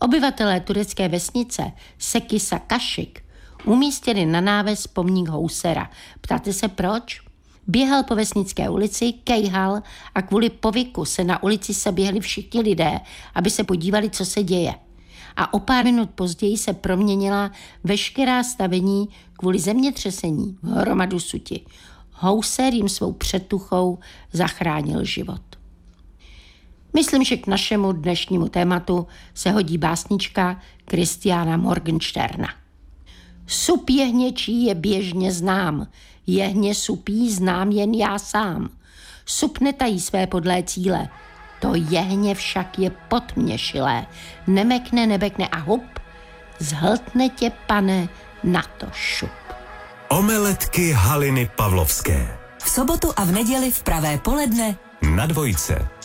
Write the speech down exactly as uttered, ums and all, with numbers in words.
Obyvatelé turecké vesnice Sekisa Kašik umístili na náves pomník Housera. Ptáte se proč? Běhal po vesnické ulici, kejhal a kvůli povyku se na ulici seběhli všichni lidé, aby se podívali, co se děje. A o pár minut později se proměnila veškerá stavení kvůli zemětřesení v hromadu suti. Houser jim svou přetuchou zachránil život. Myslím, že k našemu dnešnímu tématu se hodí básnička Christiana Morgensterna. Sup jehněčí je běžně znám, jehně supí znám jen já sám. Sup netají své podlé cíle, to jehně však je podměšilé. Nemekne, nebekne a hup, zhltne tě, pane, na to šup. Omeletky Haliny Pavlovské. V sobotu a v neděli v pravé poledne na Dvojce.